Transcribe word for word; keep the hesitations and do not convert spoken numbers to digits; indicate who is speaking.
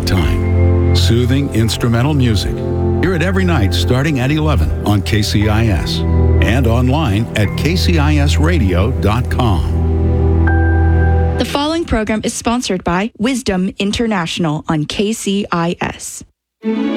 Speaker 1: Time. Soothing instrumental music. Hear it every night starting at eleven on K C I S and online at k c i s radio dot com.
Speaker 2: The following program is sponsored by Wisdom International on K C I S.